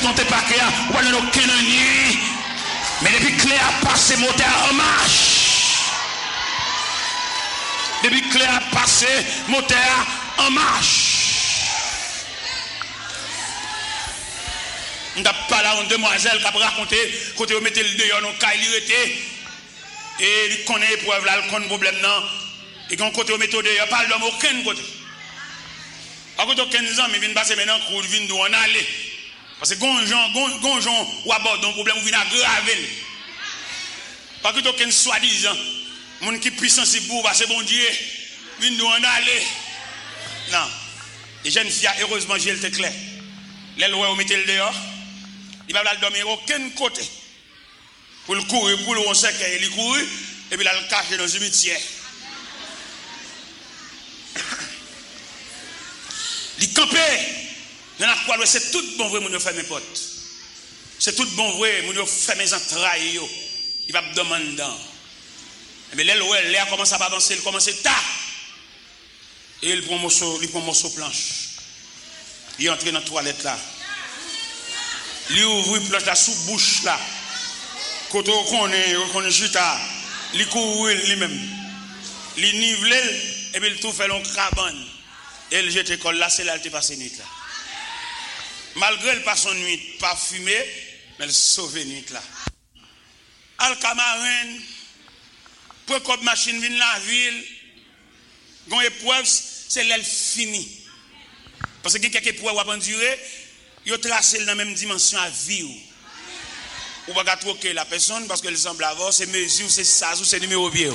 monter par clé, ou pas dans aucun nuit. Mais depuis clé a passé, moteur en marche. Depuis clé a passé, moteur en marche. On n'a pas là une demoiselle qui a raconté, côté où mettez le dehors, on a et il connaît l'épreuve là, il connaît le problème non. Et quand côté où mettez le dehors, pas d'homme aucun côté. À côté de 15 ans, mais vient passer maintenant, il vient d'où on aller. Parce que gonjon ou aborde un problème, ou vient aggraver. Pas que aucun soi-disant, monde qui puissant si pour passer bon Dieu, vient d'où on aller. Non. Les jeunes filles, heureusement, j'ai le clair. Les lois, on mettez le dehors. Il ne va pas dormir aucun côté. Pour le courir, pour le on sait qu'il court, et puis là, il le cache dans un cimetière. Il campe. C'est tout bon vrai, mon fait mes potes. C'est tout bon vrai, mon fait mes entrailles. Il va me demander. Mais là, il commence à avancer, il commence à tard. Et il prend un morceau planche. Il entre dans la toilette là. Il ouvre une planche là sous bouche là. Quand on est juste là, il court lui-même. Il nivelle et puis il tout fait long cabane. Et il jette l'école là, c'est là qu'il est passé nuit là. Malgré le passe nuit, pas fumé, mais il sauve nuit là. Alcamarin, pour que machine vienne la ville, une épreuve, c'est l'aile finie. Parce que quelques épreuves à endurer, ils ont tracé dans la même dimension à vivre. Ou pas troquer la personne parce qu'elle semble avoir ses mesures, ses sas ou ses numéros vieux.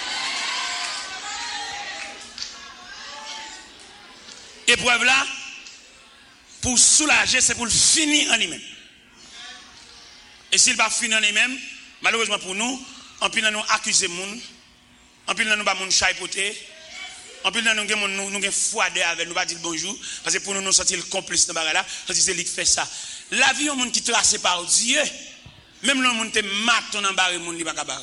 Épreuve là, pour soulager, c'est pour le finir en lui-même. Et s'il va finir en lui-même, malheureusement pour nous, en plus nous accuser moun, en plus nous pas moun chaipoter, en plus nous avons froidé avec nous pas dire bonjour parce que pour nous sentir le complice dans bagarre là, c'est lui qui fait ça. La vie on monde qui tracé par Dieu, même le monde te maton en barre moun li pas capable.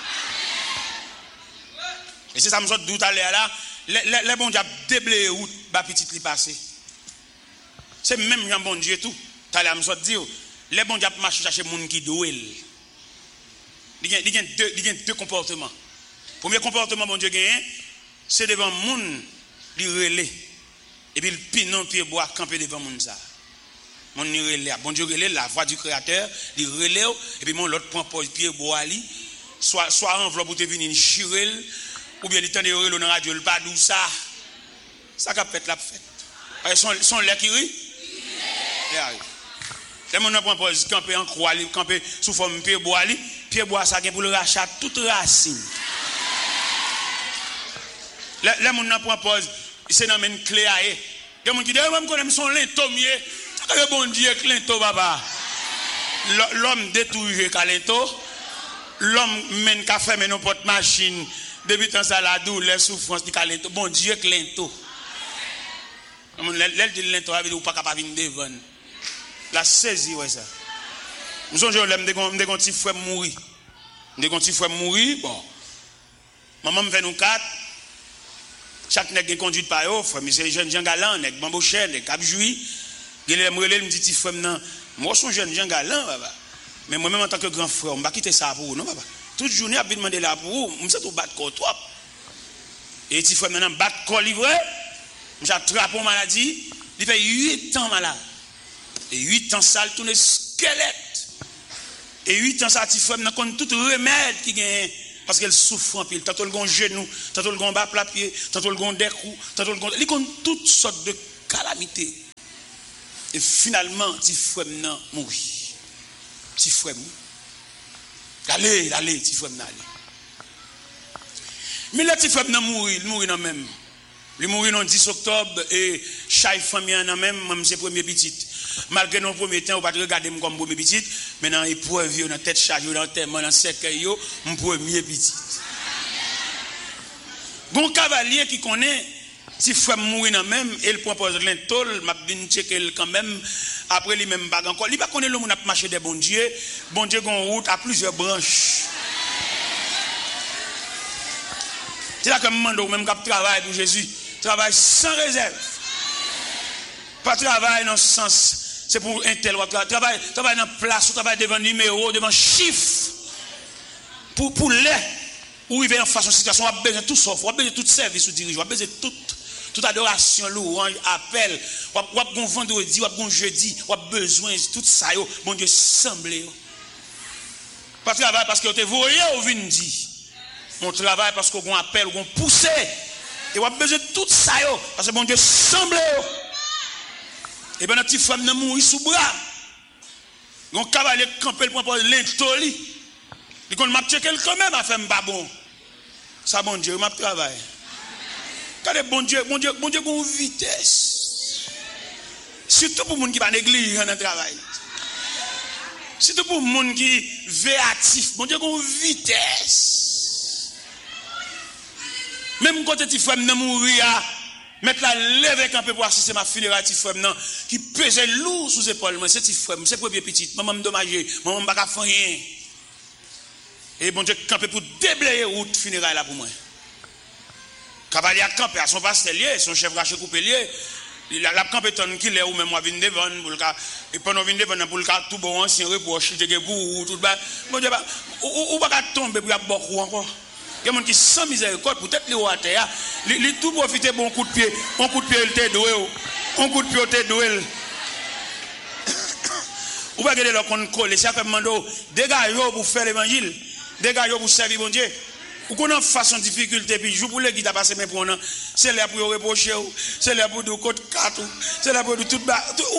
Et c'est ça me sort tout à l'heure là, les bon Dieu déblayé route ba petit li passer. C'est même un bon Dieu tout. Tout à l'heure me sort dire les bon Dieu marcher chercher moun qui douel. Il y a deux comportements. Premier comportement bon Dieu gagne, c'est devant moun li relé et puis le pinon pied bois camper devant moun ça. Mon ni relé, bon Dieu relé la voix du créateur, li relé et puis mon l'autre prend pied bois li soit enveloppe pour te venir chirel ou bien il tande relé dans radio le pas dou ça. Ça qu'a fait la fête. Son lait qui rit. Les gens prend pause camper en croix, camper sous forme pied bois li, pied bois ça pour le rachat toute racine. Les gens prend pause, c'est dans une clé à eux. Les gens qui disent même qu'on aime son lento mieux. Le bon Dieu lento papa. L'homme détruit lento. L'homme mène qu'à faire nos porte machine depuis tant ça la douleur, les souffrances du lento. Bon Dieu lento. L'aile dit lento avec ou pas capable venir devant. La saisie ouais ça. Nous sommes me de petit frère mourir. De petit frère mourir bon. Maman me fait nous quatre. Chaque nèg conduit par eux, frère, c'est jeune Jean Galant, nèg Bambochel, nèg Capjoui. Il me dit petit frère non, moi son jeune Jean Galant papa. Mais moi même en tant que grand frère, on va quitter ça pour vous non papa. Toute journée a demandé là pour vous, on s'est battre corps trop. Et petit frère maintenant battre corps livré. J'ai attrapé une maladie, il fait 8 ans malade. Et 8 ans ça, il tourne squelette. Et 8 ans ça, il faut maintenant tout remède qui gagne. Parce qu'elle souffre en pile. Tantôt le gon genou, tantôt le gon bas plat pied, tantôt le gon décou, tantôt le gon. Il y a toutes sortes de calamités. Et finalement, il faut maintenant mourir. Il faut mourir. Allez, il faut maintenant aller. Mais là, il faut maintenant mourir. Il mourit dans même. Il mourit le 10 octobre et chaque famille en a même ses premiers petites. Malgré nos premiers temps, on ne va pas regarder comme premier petit, mais dans l'épreuve, dans la tête chargée, dans le terme, dans le cercueil, mon premier petit. Bon cavalier qui connaît, si frère mourir dans même, il propose l'intol, m'a bien checker quand même, après lui même pas encore. Il pas connaît le monde a marché des bon Dieu gon route à plusieurs branches. C'est là que je demande même qui travaille pour Jésus, travaille sans réserve. Pas travail dans le sens C'est pour un tel travail dans place, travail devant numéro, devant chiffre. Pour les où il va en face de situation, on a besoin de tout sauf, on a besoin de tout service ou dirigeant, on a besoin de toute adoration, louange, appel, on a besoin de vendredi, on a besoin de jeudi, on a besoin de tout ça, bon Dieu, semblé. Pas travail parce que vous voyez ou vient dire. Mon travail parce qu'on a un appel, on a poussé. Et on a besoin de tout ça, parce que bon Dieu, semblé. Et bien notre petit femme n'a mouru sous bras. On cavalier camper pour prendre l'intoli. Et qu'on m'a checké quand même à faire un bon. Ça bon Dieu, m'a travail. Regardez bon Dieu, une vitesse. Surtout pour les gens qui ne négligent dans le travail. Surtout pour les gens qui véatifs. Bon Dieu, une vitesse. Même quand tu fais mourir, mettre la lèvre camper pour assister ma funéraille, tu fais qui pesait lourd sous épaule. C'est petit frère, c'est premier petit. Maman me dommagé, maman me pas faire rien. Et bon Dieu, camper pour déblayer route funéraille là pour moi. Cavalier a campé à son pastel, son chef raché coupé lié. Il a campé ton qui est ou même moi vinn devant pour le cas et pendant vinn devant pour le cas tout bon ancien reproche de pour tout bas. Bon Dieu ou pas tomber pour beaucoup encore. Il y a des gens qui sans miséricorde peut-être les à terre, les tout profiter bon coup de pied, un coup de pied il te doué, un coup de pied il te doué. Ou pas regarder leur compte coller, ça fait mando dégage pour faire l'évangile, dégage pour servir bon Dieu. Ou qu'on a façon de difficulté, puis je pour les guides à passer mes points, c'est là pour reprocher, c'est là pour du code 4, c'est là pour du tout bas.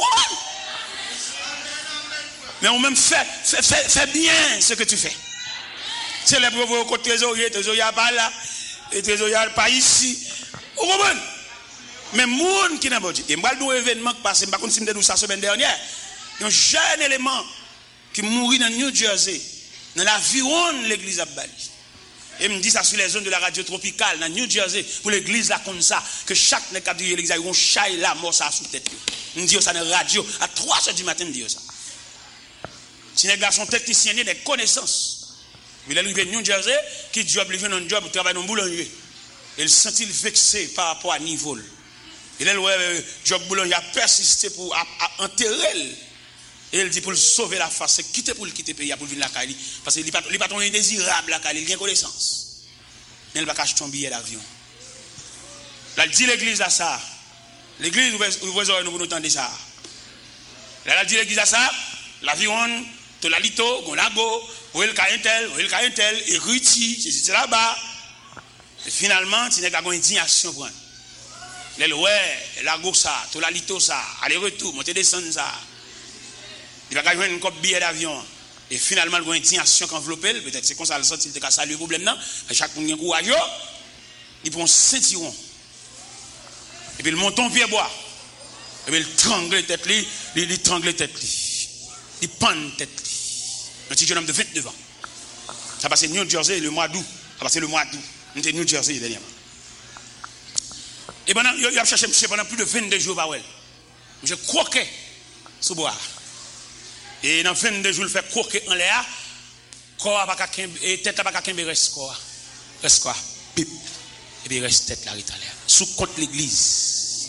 Mais on même fait bien ce que tu fais. C'est là pour voir au trésorier pas là, et trésorier pas ici. Vous comprenez? Mais monde qui n'a pas dit, et moi, le événement qui passe, par contre, si je me dis ça la semaine dernière, il y a un jeune élément qui mourit dans New Jersey, dans l'aviron de l'église à Bali. Et me dit ça sur les zones de la radio tropicale, dans New Jersey, pour l'église là comme ça, que chaque n'est qu'à dire l'église, il y a un chat là, mort ça sous tête. Me dit ça dans la radio, à 3h du matin, me dit ça. Si les gars sont techniciens, des connaissances. Il est arrivé à New Jersey, qui job, il vient dans un job, il travaille dans un boulanger. Il se sent vexé par rapport à niveau. Il est le job boulanger a persisté pour enterrer. Et il dit pour le sauver la face, c'est quitter pour le quitter le pays, pour venir la Cali. Parce qu'il n'est pas indésirable la Cali, il a une connaissance. Mais il va acheter un billet d'avion. Là, il dit l'église à ça. L'église, vous nous entendez ça. Là, il dit l'église à ça. L'avion, de la lito, gonago, où est le cas intel, et ruti, c'est là-bas. Et finalement, tu n'as pas une indignation pour lui. Il dit, ouais, la go ça, de la lito ça, aller-retour, monter descendre ça. Il va gagner un billet d'avion. Et finalement, il y a une indignation qui enveloppe. Peut-être c'est comme ça, il a salué le problème. Chaque fois qu'il y a un courage, il prend un ceinturon. Et puis il monte en pied bois. Et puis il trangle tête. Il trangle tête. Il pend tête. Un petit jeune homme de 29 ans. Ça a passé New Jersey le mois d'août. Ça a passé le mois d'août. On était New Jersey dernièrement. Et pendant, il a cherché monsieur pendant plus de 22 jours par elle. Je croquais sous bois. Et dans 22 jours, il fait croquer en l'air. Corps pas et tête pas qu'à reste quoi. Reste quoi? Pip. Et puis reste tête là en l'air. Sous contre l'église.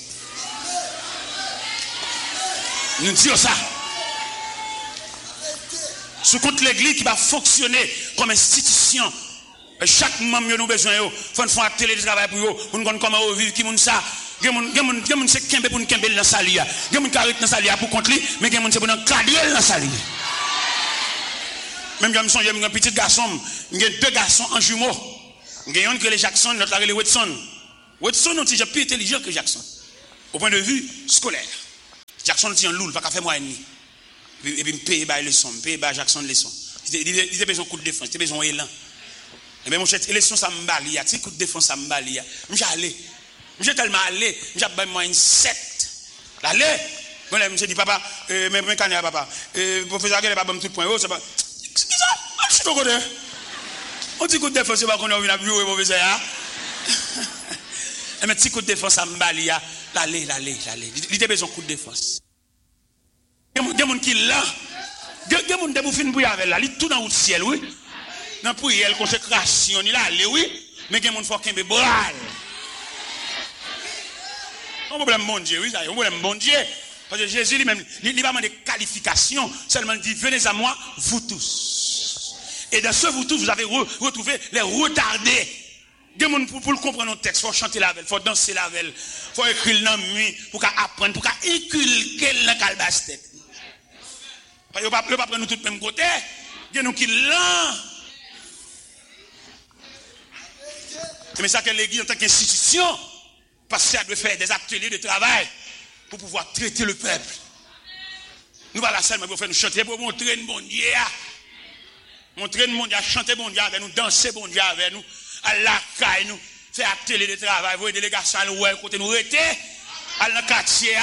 Nous disons ça. Sous contre l'église qui va fonctionner comme institution. Chaque membre nous besoin yo, faut faire un télétravail pour yo, pour nous comment vivre qui moun ça. Gen c'est kembe pour nous kembe dans salia. Gen moun carré dans salia pour contre lui, mais gen c'est pour nous cadrer dans salia. Même j'aime songe un petit garçon, j'ai deux garçons en jumeaux. Gen un que les Jackson, l'autre la les Watson. Watson est un petit plus intelligent que Jackson au point de vue scolaire. Jackson est un loul, pas faire moi ennemi. Et puis me payer ba leçon, payer ba Jackson leçon. Il a besoin de coup de défense, il a besoin d'élan. Et bien mon cher, élection ça me balia, petit coup de défense ça me balia. J'ai tellement allé, j'ai pas moi une 7. Allez, bon là monsieur dit papa, mais cané papa, professeur Guel pas bon tout point haut, c'est pas. C'est qui ça? Je suis trop content. On dit coup de défense c'est pas qu'on a vu la jouer professeur. Mais petit coup de défense ça me balia, allez. Il a besoin de coup de défense. Il y a des gens qui là, il y a des gens qui fin pour avec là, il tout dans le ciel oui. Dans prière consécration il allé oui, mais il y a des gens qui font qu'un bébral. Un problème bon Dieu, oui, ça, un problème bon Dieu. Parce que Jésus lui-même, il n'a pas demandé qualification, seulement il dit, venez à moi, vous tous. Et dans ce vous tous, vous avez retrouvé les retardés. Des gens pour comprendre nos textes, il faut chanter la veille, il faut danser la veille, il faut écrire dans la nuit, pour apprendre, pour inculquer dans la calebasse tête. Parce que ne pas prendre nous tous le même côté, il y a nous qui l'ont. Mais ça que l'église en tant qu'institution, parce qu'elle doit faire des ateliers de travail pour pouvoir traiter le peuple. Nous voilà seulement pour faire nous chanter, pour montrer le bon Dieu. Montrer le bon Dieu, chanter bon Dieu avec nous, danser bon Dieu avec nous, à la caille nous, faire atelier de travail, voir des délégations à l'ouest, côté nous rester, à la quartier.